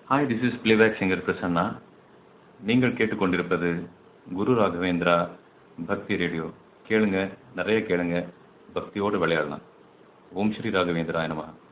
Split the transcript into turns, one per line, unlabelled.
Hi, this is playback singer Prasanna. நீங்கள் கேட்டுக்கொண்டிருப்பது குரு ராகவேந்திரா பக்தி ரேடியோ. கேளுங்க, நிறைய கேளுங்க, பக்தியோடு விளையாடலாம். ஓம் ஸ்ரீ ராகவேந்திரா நமஹ.